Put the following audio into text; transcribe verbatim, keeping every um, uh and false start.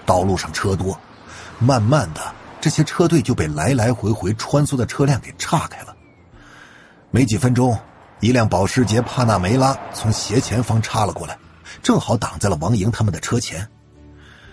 道路上车多，慢慢的这些车队就被来来回回穿梭的车辆给岔开了。没几分钟，一辆保时捷帕纳梅拉从斜前方插了过来，正好挡在了王莹他们的车前。